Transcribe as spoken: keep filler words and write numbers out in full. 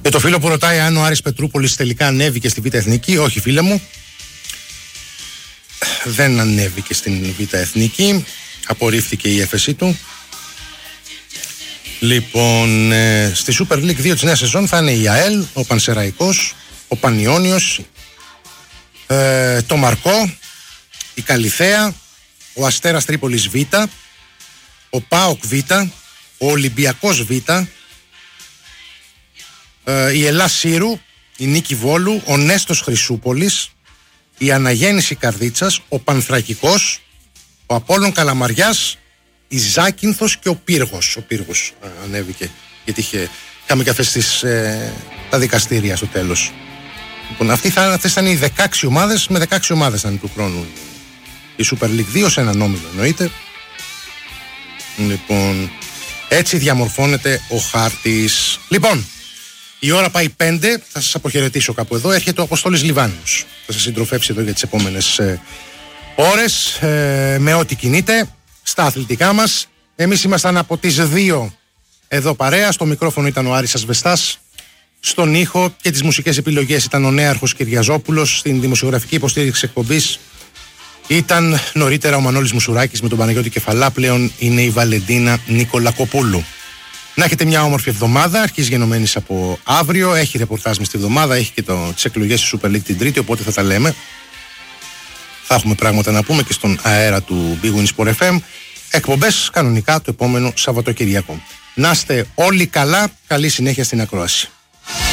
Και το φίλο που ρωτάει αν ο Άρης Πετρούπολης τελικά ανέβηκε στη Β' Εθνική. Όχι, φίλε μου, δεν ανέβηκε στην Β' Εθνική. Απορρίφθηκε η έφεσή του. Λοιπόν, ε, στη Super League δύο της νέας σεζόν θα είναι η ΑΕΛ, ο Πανσεραϊκός, ο Πανιόνιος, ε, το Μαρκό, η Καλιθέα, ο Αστέρας Τρίπολης Β, ο ΠΑΟΚ Β, ο Ολυμπιακός Β, ε, η Ελλάς Σύρου, η Νίκη Βόλου, ο Νέστος Χρυσούπολης, η Αναγέννηση Καρδίτσας, ο Πανθρακικός, ο Απόλλων Καλαμαριάς, η Ζάκυνθος και ο Πύργος. Ο Πύργος α, ανέβηκε, γιατί είχε, είχαμε και αυτές τις, ε, τα δικαστήρια στο τέλος. Λοιπόν, αυτοί θα, αυτές ήταν οι δεκαέξι ομάδες, με δεκαέξι ομάδες ήταν του χρόνου η Super League δύο, σε έναν όμιλο εννοείται. Λοιπόν, έτσι διαμορφώνεται ο χάρτης. Λοιπόν, η ώρα πάει πέντε, θα σας αποχαιρετήσω κάπου εδώ. Έρχεται ο Αποστόλης Λιβάνιος. Θα σας συντροφεύσει εδώ για τις επόμενες ε, ώρες, ε, με ό,τι κινείται στα αθλητικά μας. Εμείς ήμασταν από τις δύο εδώ παρέα. Στο μικρόφωνο ήταν ο Άρης Ασβεστάς. Στον ήχο και τις μουσικές επιλογές ήταν ο Νέαρχος Κυριαζόπουλος. Στην δημοσιογραφική υποστήριξη εκπομπής ήταν νωρίτερα ο Μανώλης Μουσουράκης με τον Παναγιώτη Κεφαλά. Πλέον είναι η Βαλεντίνα Νικολακοπούλου. Να έχετε μια όμορφη εβδομάδα. Αρχίζει γενομένης από αύριο. Έχει ρεπορτάζ μες τη εβδομάδα. Έχει και το, τις εκλογές στη Super League την Τρίτη. Οπότε θα τα λέμε. Θα έχουμε πράγματα να πούμε και στον αέρα του Big Win Sport εφ εμ. Εκπομπές κανονικά το επόμενο Σαββατοκυριακό. Να είστε όλοι καλά. Καλή συνέχεια στην ακρόαση.